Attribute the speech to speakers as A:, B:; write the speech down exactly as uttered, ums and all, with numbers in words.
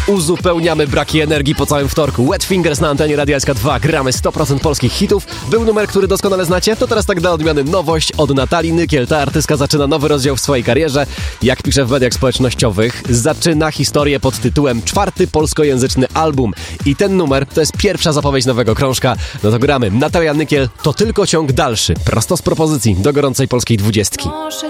A: Uzupełniamy braki energii po całym wtorku. Wet Fingers na antenie Radia S K dwa. Gramy sto procent polskich hitów. Był numer, który doskonale znacie. To teraz tak dla odmiany nowość od Natalii Nykiel. Ta artystka zaczyna nowy rozdział w swojej karierze. Jak pisze w mediach społecznościowych, zaczyna historię pod tytułem czwarty polskojęzyczny album. I ten numer to jest pierwsza zapowiedź nowego krążka. No to gramy. Natalia Nykiel to tylko ciąg dalszy. Prosto z propozycji do gorącej polskiej dwudziestki.